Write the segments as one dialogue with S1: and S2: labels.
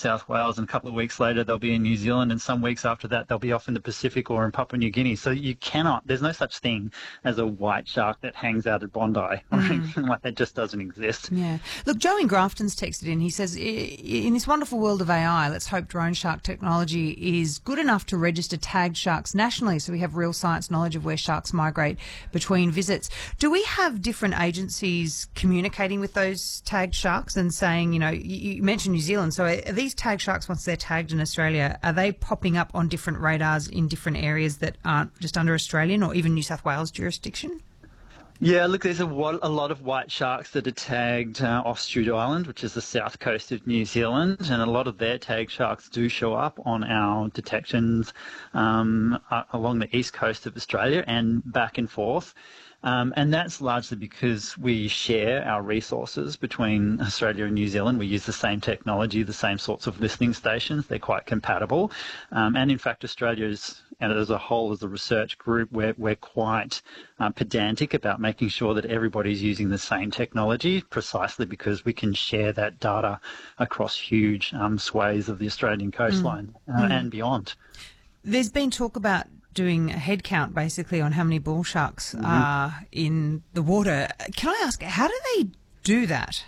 S1: South Wales, and a couple of weeks later they'll be in New Zealand, and some weeks after that they'll be off in the Pacific or in Papua New Guinea. So there's no such thing as a white shark that hangs out at Bondi or anything like that. Just doesn't exist.
S2: Yeah. Look, Joe in Grafton's texted in. He says, in this wonderful world of AI, let's hope drone shark technology is good enough to register tagged sharks nationally so we have real science knowledge of where sharks migrate between visits. Do we have different agencies communicating with those tagged sharks and saying, you mentioned New Zealand, so are these tagged sharks, once they're tagged in Australia, are they popping up on different radars in different areas that aren't just under Australian or even New South Wales jurisdiction?
S1: Yeah, look, there's a lot of white sharks that are tagged off Stewart Island, which is the south coast of New Zealand, and a lot of their tagged sharks do show up on our detections along the east coast of Australia and back and forth. And that's largely because we share our resources between Australia and New Zealand. We use the same technology, the same sorts of listening stations. They're quite compatible. And in fact, and as a whole, as a research group, we're quite pedantic about making sure that everybody's using the same technology, precisely because we can share that data across huge swathes of the Australian coastline and beyond.
S2: There's been talk about doing a head count, basically, on how many bull sharks are in the water. Can I ask, how do they do that?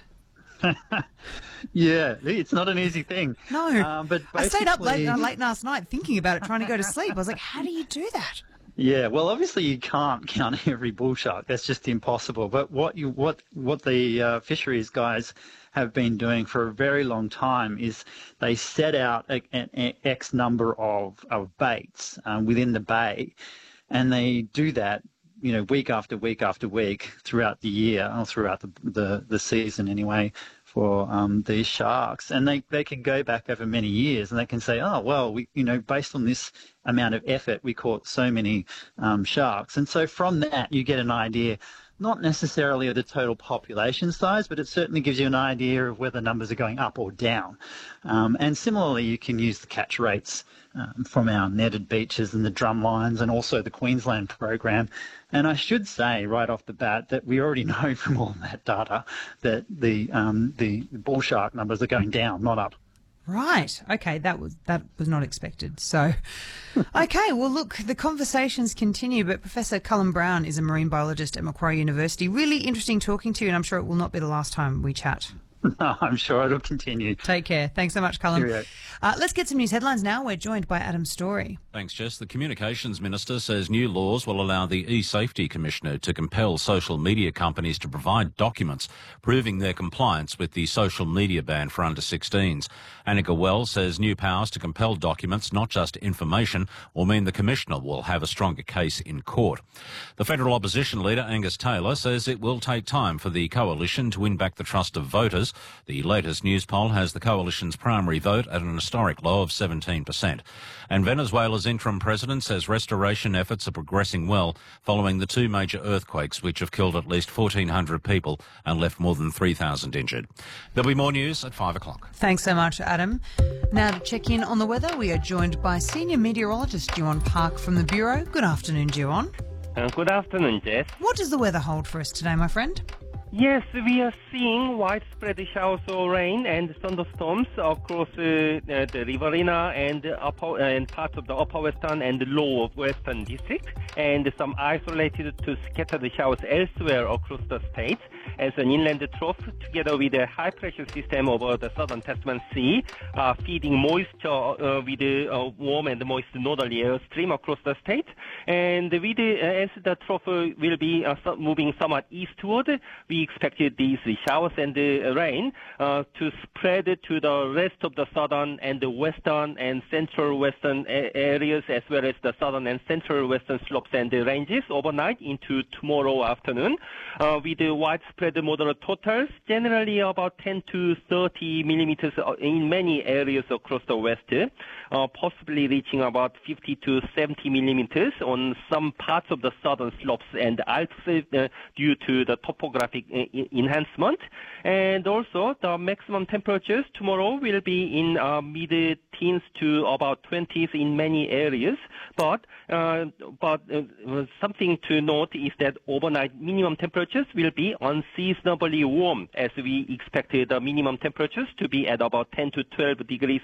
S1: Yeah, it's not an easy thing.
S2: No,
S1: but
S2: I stayed up late last night thinking about it, trying to go to sleep. I was like, how do you do that?
S1: Yeah, well, obviously you can't count every bull shark. That's just impossible. But what the fisheries guys have been doing for a very long time is they set out an X number of baits within the bay, and they do that, week after week after week throughout the year, or throughout the season anyway, for these sharks. And they can go back over many years and they can say, oh, well, based on this amount of effort, we caught so many sharks. And so from that, you get an idea, not necessarily of the total population size, but it certainly gives you an idea of whether numbers are going up or down. And similarly, you can use the catch rates from our netted beaches and the drum lines, and also the Queensland program. And I should say right off the bat that we already know from all that data that the bull shark numbers are going down, not up.
S2: Right. Okay. That was not expected. So, okay. Well, look, the conversations continue, but Professor Cullen Brown is a marine biologist at Macquarie University. Really interesting talking to you, and I'm sure it will not be the last time we chat.
S1: No, I'm sure it'll continue.
S2: Take care. Thanks so much, Cullen. Let's get some news headlines now. We're joined by Adam Story.
S3: Thanks, Jess. The Communications Minister says new laws will allow the e-Safety Commissioner to compel social media companies to provide documents proving their compliance with the social media ban for under-16s. Annika Wells says new powers to compel documents, not just information, will mean the Commissioner will have a stronger case in court. The federal opposition leader, Angus Taylor, says it will take time for the coalition to win back the trust of voters. The latest news poll has the coalition's primary vote at an historic low of 17%. And Venezuela's interim president says restoration efforts are progressing well following the two major earthquakes which have killed at least 1,400 people and left more than 3,000 injured. There'll be more news at 5 o'clock.
S2: Thanks so much, Adam. Now to check in on the weather, we are joined by senior meteorologist Juan Park from the Bureau. Good afternoon, Juan.
S4: Good afternoon, Jess.
S2: What does the weather hold for us today, my friend?
S4: Yes, we are seeing widespread showers of rain and thunderstorms across the Riverina and parts of the upper western and lower western districts, and some isolated to scattered showers elsewhere across the state, as an inland trough together with a high pressure system over the southern Tasman Sea feeding moisture with a warm and moist northerly air stream across the state. And with as the trough will be moving somewhat eastward, we expected these showers and rain to spread to the rest of the southern and the western and central western areas, as well as the southern and central western slopes and ranges overnight into tomorrow afternoon, with widespread moderate totals, generally about 10 to 30 millimeters in many areas across the west, possibly reaching about 50 to 70 millimeters on some parts of the southern slopes and Alps due to the topographic enhancement. And also the maximum temperatures tomorrow will be in mid-teens to about 20s in many areas. But something to note is that overnight minimum temperatures will be unseasonably warm, as we expected the minimum temperatures to be at about 10 to 12 degrees